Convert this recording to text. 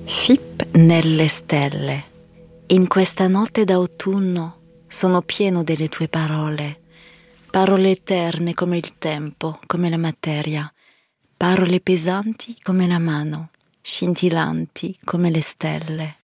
Fip nelle stelle. In questa notte d'autunno sono pieno delle tue parole eterne come il tempo, come la materia, parole pesanti come la mano, scintillanti come le stelle.